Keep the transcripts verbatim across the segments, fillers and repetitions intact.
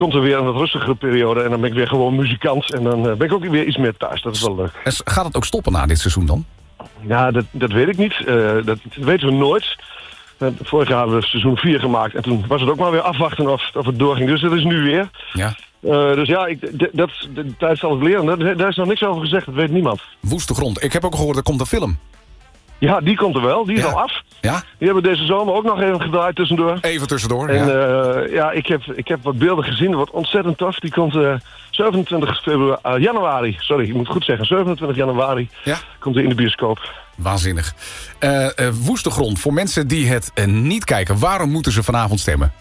komt er weer een wat rustigere periode en dan ben ik weer gewoon muzikant. En dan uh, ben ik ook weer iets meer thuis. Dat is wel leuk. En gaat het ook stoppen na dit seizoen dan? Ja, dat, dat weet ik niet. Uh, dat, dat weten we nooit. Uh, vorig jaar hadden we seizoen vier gemaakt. En toen was het ook maar weer afwachten of, of het doorging. Dus dat is nu weer. Ja. Uh, dus ja, ik, d- dat, de tijd zal het leren. Daar, daar is nog niks over gezegd. Dat weet niemand. Woeste grond. Ik heb ook gehoord, er komt een film. Ja, die komt er wel. Die is Ja. al af. Ja? Die hebben we deze zomer ook nog even gedraaid tussendoor. Even tussendoor. En ja. uh, ja, ik heb, ik heb wat beelden gezien. Dat wordt ontzettend tof. Die komt uh, zevenentwintig februari, uh, januari. Sorry, ik moet goed zeggen. zevenentwintig januari Ja? komt hij in de bioscoop. Waanzinnig. Uh, uh, woeste grond. Voor mensen die het uh, niet kijken, waarom moeten ze vanavond stemmen?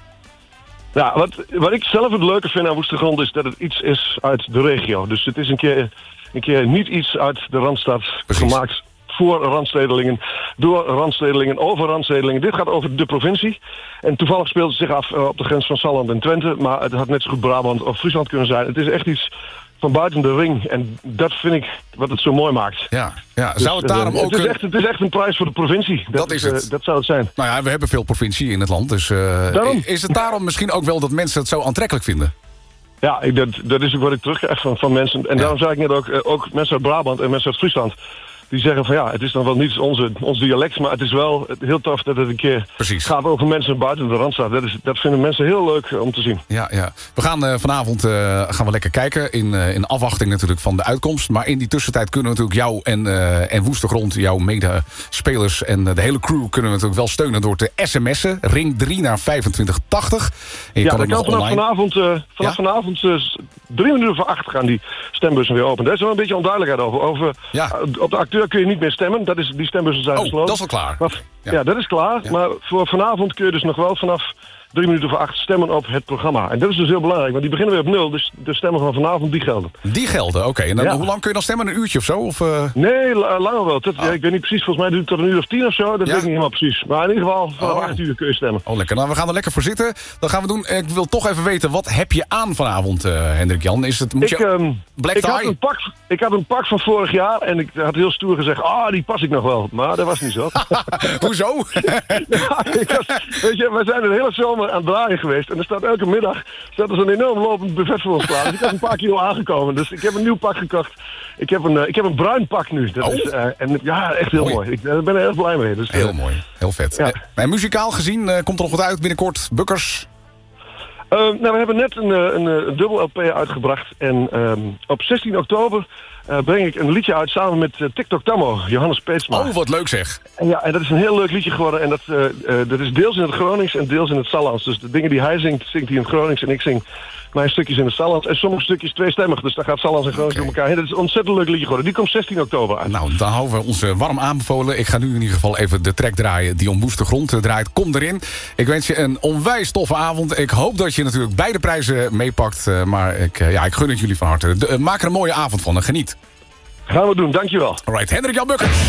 Ja, wat, wat ik zelf het leuke vind aan Woeste Grond is dat het iets is uit de regio. Dus het is een keer, een keer niet iets uit de Randstad. Precies. Gemaakt voor Randstedelingen, door Randstedelingen, over Randstedelingen. Dit gaat over de provincie. En toevallig speelt het zich af uh, op de grens van Salland en Twente. Maar het had net zo goed Brabant of Friesland kunnen zijn. Het is echt iets van buiten de ring. En dat vind ik wat het zo mooi maakt. Ja, ja. Dus, zou het daarom uh, ook... Het is, een- echt, het is echt een prijs voor de provincie. Dat is het. Uh, dat zou het zijn. Nou ja, we hebben veel provincie in het land. Dus uh, Daarom. is het daarom misschien ook wel dat mensen het zo aantrekkelijk vinden? Ja, ik, dat, dat is ook wat ik terugkrijg van, van mensen. En Ja. daarom zei ik net ook, uh, ook mensen uit Brabant en mensen uit Friesland. Die zeggen van ja, het is dan wel niet onze, ons dialect, maar het is wel heel tof dat het een keer Precies. gaat over mensen buiten de Randstad. Dat, is, dat vinden mensen heel leuk uh, om te zien. Ja, ja. We gaan uh, vanavond uh, gaan we lekker kijken. In, uh, in afwachting natuurlijk van de uitkomst. Maar in die tussentijd kunnen we natuurlijk jou en, uh, en Woeste Grond, jouw medespelers en uh, de hele crew kunnen we natuurlijk wel steunen door te sms'en. Ring drie naar vijfentwintig tachtig. En je Ja, kan dat ook kan nog vanaf online. vanavond, uh, vanaf Ja? vanavond uh, drie minuten voor acht gaan die stembussen weer open. Daar is wel een beetje onduidelijkheid over. over Ja. uh, op de acteur kun je niet meer stemmen. Dat is, die stembussen zijn Oh, gesloten. dat is al klaar. Maar, Ja. ja. dat is klaar. Ja. Maar voor vanavond kun je dus nog wel vanaf drie minuten voor acht stemmen op het programma. En dat is dus heel belangrijk, want die beginnen weer op nul. Dus de stemmen van vanavond, die gelden. Die gelden, oké. En dan, Ja. hoe lang kun je dan stemmen? Een uurtje of zo? Of, uh... Nee, la- langer wel. Dat, Ah. ja, ik weet niet precies, volgens mij duurt het tot een uur of tien of zo. Dat Ja? weet ik niet helemaal precies. Maar in ieder geval, vanaf Oh. acht uur kun je stemmen. Oh, lekker. Nou, we gaan er lekker voor zitten. Dan gaan we doen. Ik wil toch even weten, wat heb je aan vanavond, uh, Hendrik Jan? Is het, moet Ik, je... ehm, Black ik, had tie? een pak, ik had een pak van vorig jaar en ik had heel stoer gezegd, ah, die pas ik nog wel. Maar dat was niet zo. Hoezo? Ja, ik was, weet je, we zijn de hele zomer aan het draaien geweest. En er staat elke middag staat er zo'n enorm lopend buffet voor ons klaar. Dus ik had een paar kilo aangekomen. Dus ik heb een nieuw pak gekocht. Ik heb een, uh, ik heb een bruin pak nu. Dat Oh. is, uh, en, ja, echt heel Mooi. mooi. Ik uh, ben er heel blij mee. Dus, uh, Heel mooi. Heel vet. Ja. Eh, En muzikaal gezien, uh, komt er nog wat uit binnenkort? Bukkers? Uh, nou, we hebben net een, uh, een, uh, een dubbel L P uitgebracht. En um, op zestien oktober uh, breng ik een liedje uit samen met uh, TikTok Tammo, Johannes Peetsma. Oh, wat leuk zeg. En ja, en dat is een heel leuk liedje geworden. En dat, uh, uh, dat is deels in het Gronings en deels in het Sallands. Dus de dingen die hij zingt, zingt hij in het Gronings. En ik zing mijn stukjes in het Sallands. En sommige stukjes tweestemmig. Dus dan gaat Sallands en Gronings Oké. door elkaar heen. Dat is een ontzettend leuk liedje geworden. Die komt zestien oktober uit. Nou, dan houden we ons uh, warm aanbevolen. Ik ga nu in ieder geval even de track draaien die om Woeste Grond uh, draait. Kom erin. Ik wens je een onwijs toffe avond. Ik hoop dat je natuurlijk beide prijzen meepakt. Uh, maar ik, uh, ja, ik gun het jullie van harte. De, uh, maak er een mooie avond van en geniet. Gaan we doen, dankjewel. Alright, Hendrik Jan Bukkers.